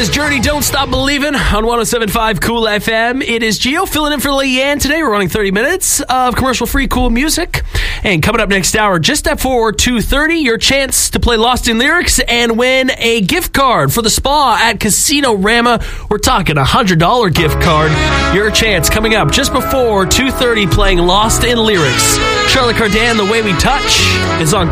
is Journey, Don't Stop Believing on 107.5 Cool FM. It is Gio filling in for Leanne today. We're running 30 minutes of commercial-free cool music. And coming up next hour, just at 2:30, your chance to play Lost in Lyrics and win a gift card for the spa at Casino Rama. We're talking a $100 gift card. Your chance coming up just before 2:30, playing Lost in Lyrics. Charlotte Cardin, The Way We Touch, is on